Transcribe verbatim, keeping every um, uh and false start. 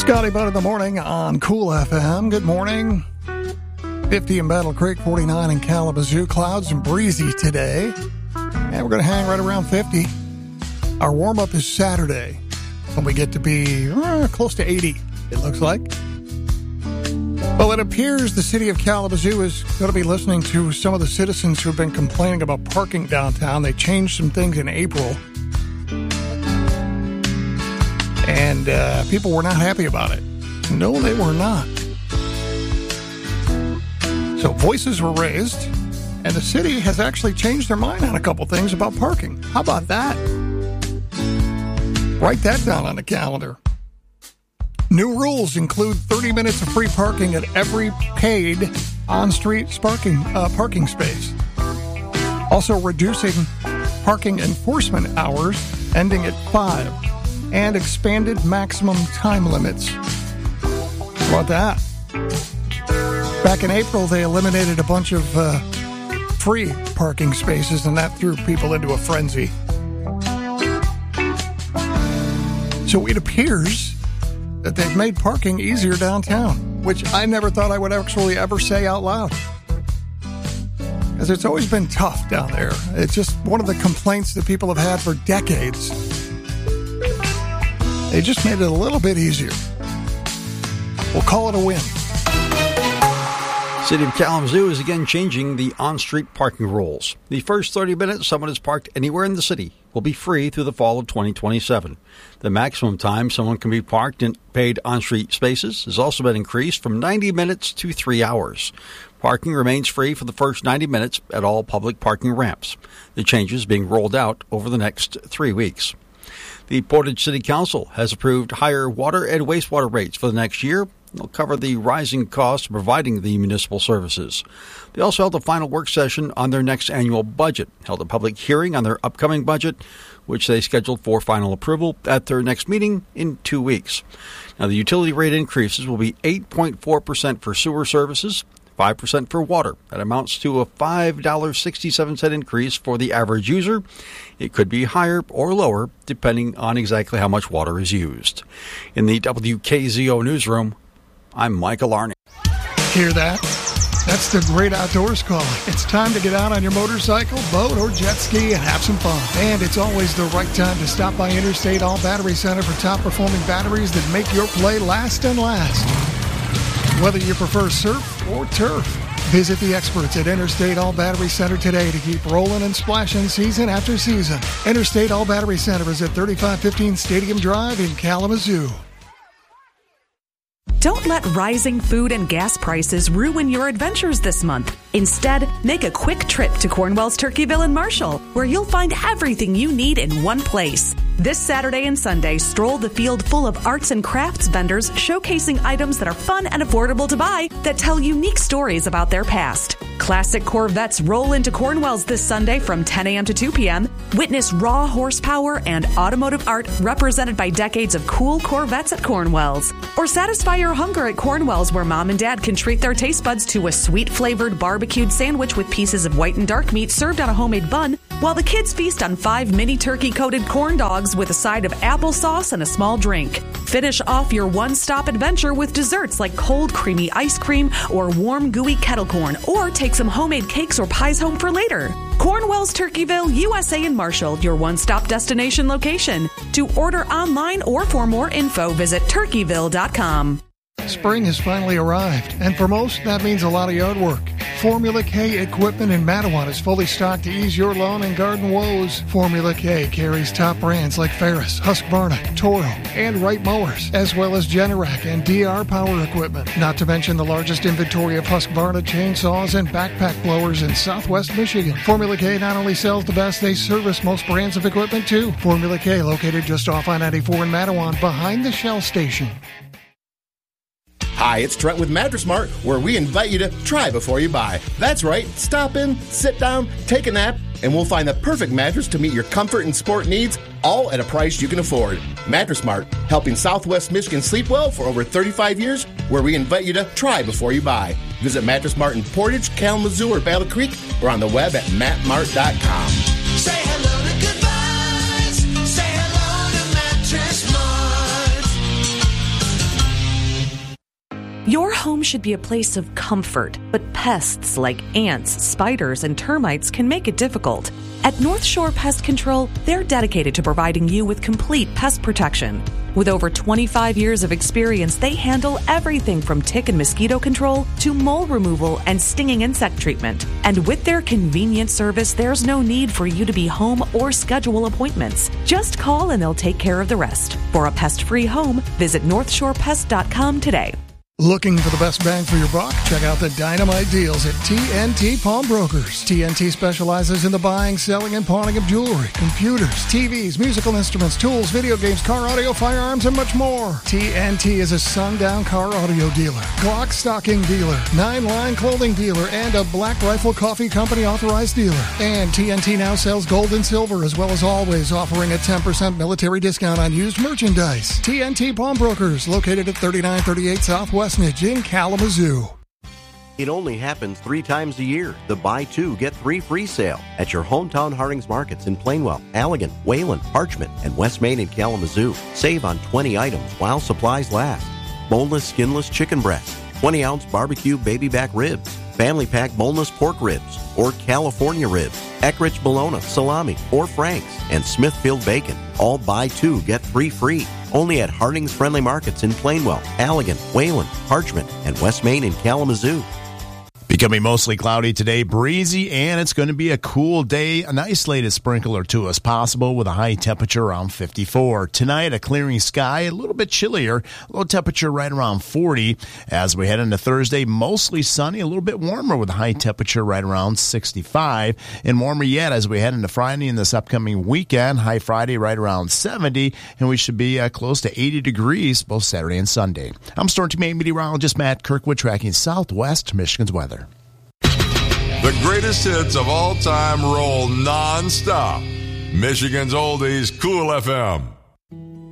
Scotty Bud in the morning on Cool F M. Good morning. fifty in Battle Creek, forty-nine in Kalamazoo. Clouds and breezy today. And we're going to hang right around fifty. Our warm-up is Saturday, when we get to be uh, close to eighty, it looks like. Well, it appears the city of Kalamazoo is going to be listening to some of the citizens who have been complaining about parking downtown. They changed some things in April. And uh, people were not happy about it. No, they were not. So voices were raised, and the city has actually changed their mind on a couple things about parking. How about that? Write that down on the calendar. New rules include thirty minutes of free parking at every paid on-street parking, uh, parking space. Also reducing parking enforcement hours, ending at five. And expanded maximum time limits. How about that? Back in April, they eliminated a bunch of uh, free parking spaces, and that threw people into a frenzy. So it appears that they've made parking easier downtown, which I never thought I would actually ever say out loud. Because it's always been tough down there. It's just one of the complaints that people have had for decades. They just made it a little bit easier. We'll call it a win. City of Kalamazoo is again changing the on-street parking rules. The first thirty minutes someone is parked anywhere in the city will be free through the fall of twenty twenty-seven. The maximum time someone can be parked in paid on-street spaces has also been increased from ninety minutes to three hours. Parking remains free for the first ninety minutes at all public parking ramps. The changes being rolled out over the next three weeks. The Portage City Council has approved higher water and wastewater rates for the next year. They'll cover the rising costs of providing the municipal services. They also held a final work session on their next annual budget, held a public hearing on their upcoming budget, which they scheduled for final approval at their next meeting in two weeks. Now, the utility rate increases will be eight point four percent for sewer services, five percent for water. That amounts to a five dollars and sixty-seven cents increase for the average user. It could be higher or lower, depending on exactly how much water is used. In the W K Z O newsroom, I'm Michael Arney. Hear that? That's the great outdoors calling. It's time to get out on your motorcycle, boat, or jet ski and have some fun. And it's always the right time to stop by Interstate All Battery Center for top-performing batteries that make your play last and last. Whether you prefer surf or turf, visit the experts at Interstate All Battery Center today to keep rolling and splashing season after season. Interstate All Battery Center is at thirty-five fifteen Stadium Drive in Kalamazoo. Don't let rising food and gas prices ruin your adventures this month. Instead, make a quick trip to Cornwell's Turkeyville in Marshall, where you'll find everything you need in one place. This Saturday and Sunday, stroll the field full of arts and crafts vendors showcasing items that are fun and affordable to buy that tell unique stories about their past. Classic Corvettes roll into Cornwell's this Sunday from ten a.m. to two p.m. Witness raw horsepower and automotive art represented by decades of cool Corvettes at Cornwell's. Or satisfy your hunger at Cornwell's, where Mom and Dad can treat their taste buds to a sweet-flavored barbecued sandwich with pieces of white and dark meat served on a homemade bun, while the kids feast on five mini turkey-coated corn dogs with a side of applesauce and a small drink. Finish off your one-stop adventure with desserts like cold, creamy ice cream or warm, gooey kettle corn, or take some homemade cakes or pies home for later. Cornwell's Turkeyville, U S A in Marshall, your one-stop destination location. To order online or for more info, visit turkeyville dot com. Spring has finally arrived, and for most, that means a lot of yard work. Formula K equipment in Mattawan is fully stocked to ease your lawn and garden woes. Formula K carries top brands like Ferris, Husqvarna, Toro, and Wright mowers, as well as Generac and D R power equipment. Not to mention the largest inventory of Husqvarna chainsaws and backpack blowers in Southwest Michigan. Formula K not only sells the best, they service most brands of equipment too. Formula K located just off I ninety-four in Mattawan, behind the Shell station. Hi, it's Trent with Mattress Mart, where we invite you to try before you buy. That's right. Stop in, sit down, take a nap, and we'll find the perfect mattress to meet your comfort and sport needs, all at a price you can afford. Mattress Mart, helping Southwest Michigan sleep well for over thirty-five years, where we invite you to try before you buy. Visit Mattress Mart in Portage, Kalamazoo, or Battle Creek, or on the web at matt mart dot com. Say hello to good vibes. Say hello to Mattress Mart. Your home should be a place of comfort, but pests like ants, spiders, and termites can make it difficult. At North Shore Pest Control, they're dedicated to providing you with complete pest protection. With over twenty-five years of experience, they handle everything from tick and mosquito control to mole removal and stinging insect treatment. And with their convenient service, there's no need for you to be home or schedule appointments. Just call and they'll take care of the rest. For a pest-free home, visit north shore pest dot com today. Looking for the best bang for your buck? Check out the dynamite deals at T N T Pawnbrokers. T N T specializes in the buying, selling, and pawning of jewelry, computers, T Vs, musical instruments, tools, video games, car audio, firearms, and much more. T N T is a sundown car audio dealer, Glock stocking dealer, nine-line clothing dealer, and a Black Rifle Coffee Company authorized dealer. And T N T now sells gold and silver, as well as always offering a ten percent military discount on used merchandise. T N T Pawnbrokers, located at thirty-nine thirty-eight Southwest in Kalamazoo. It only happens three times a year. The buy two, get three free sale at your hometown Harding's Markets in Plainwell, Allegan, Wayland, Parchment, and West Main in Kalamazoo. Save on twenty items while supplies last. Boneless, skinless chicken breast, twenty ounce barbecue baby back ribs, family pack boneless pork ribs, or California ribs, Eckrich bologna, salami, or Frank's, and Smithfield bacon. All buy two, get three free. Only at Harding's Friendly Markets in Plainwell, Allegan, Wayland, Parchment, and West Main in Kalamazoo. Becoming mostly cloudy today, breezy, and it's going to be a cool day. An isolated sprinkle or two is possible with a high temperature around fifty-four. Tonight, a clearing sky, a little bit chillier, low temperature right around forty. As we head into Thursday, mostly sunny, a little bit warmer with a high temperature right around sixty-five. And warmer yet as we head into Friday and this upcoming weekend, high Friday right around seventy, and we should be uh, close to eighty degrees both Saturday and Sunday. I'm Storm Team eight meteorologist Matt Kirkwood tracking Southwest Michigan's weather. The greatest hits of all time roll non-stop. Michigan's Oldies, Cool F M.